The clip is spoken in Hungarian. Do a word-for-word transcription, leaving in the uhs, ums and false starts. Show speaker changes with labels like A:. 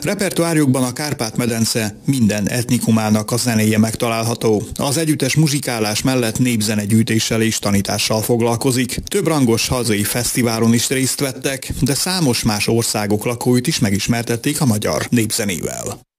A: Repertoárjukban a Kárpát-medence minden etnikumának a zenéje megtalálható. Az együttes muzsikálás mellett népzenegyűjtéssel és tanítással foglalkozik. Több rangos hazai fesztiválon is részt vettek, de számos más országok lakóit is megismertették a magyar népzenével.